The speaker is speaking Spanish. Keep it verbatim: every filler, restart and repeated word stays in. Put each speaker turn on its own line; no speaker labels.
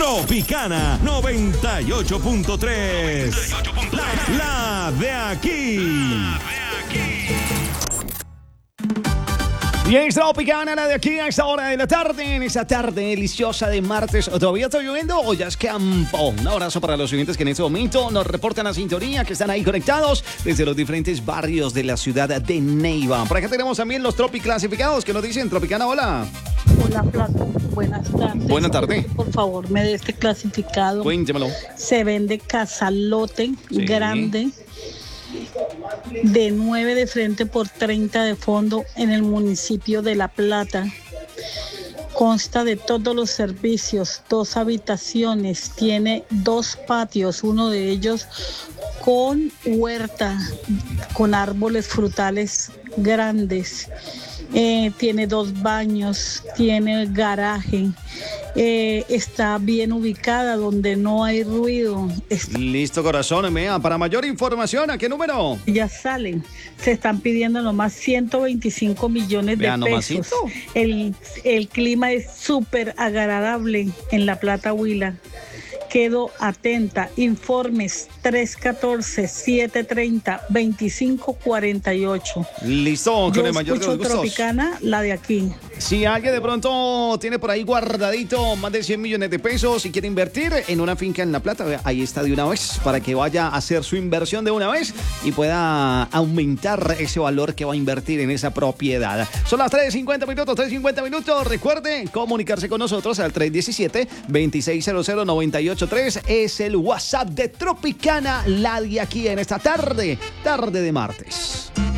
Tropicana noventa y ocho punto tres. La, la de aquí.
Y es Tropicana, la de aquí a esta hora de la tarde, en esta tarde deliciosa de martes. ¿Todavía está lloviendo o ya es campo? Un abrazo para los oyentes que en este momento nos reportan a sintonía, que están ahí conectados desde los diferentes barrios de la ciudad de Neiva. Por acá tenemos también los Tropi clasificados que nos dicen: Tropicana, hola.
Hola, Flaco. Buenas tardes.
Buenas tardes.
Por favor, me dé este clasificado.
Cuéntemelo.
Se vende casalote
Sí.
grande de nueve de frente por treinta de fondo en el municipio de La Plata. Consta de todos los servicios, dos habitaciones, tiene dos patios, uno de ellos con huerta, con árboles frutales grandes. Eh, tiene dos baños, tiene garaje, eh, está bien ubicada donde no hay ruido. Está...
Listo, corazón. Mea, para mayor información, ¿a qué número?
Ya salen, se están pidiendo nomás ciento veinticinco millones de
Vea,
pesos.
nomasito.
El, el clima es súper agradable en La Plata, Huila. Quedo atenta. Informes tres uno cuatro, siete tres cero, dos cinco cuatro ocho.
Listo, con
Yo
el mayor de
escucho
los gustos.
Tropicana, la de aquí.
Si alguien de pronto tiene por ahí guardadito más de cien millones de pesos y quiere invertir en una finca en La Plata, vea, ahí está de una vez para que vaya a hacer su inversión de una vez y pueda aumentar ese valor que va a invertir en esa propiedad. Son las tres cincuenta minutos, tres cincuenta minutos. Recuerde comunicarse con nosotros al tres uno siete, dos seis cero cero, nueve ocho tres. Es el WhatsApp de Tropicana, la de aquí en esta tarde, tarde de martes.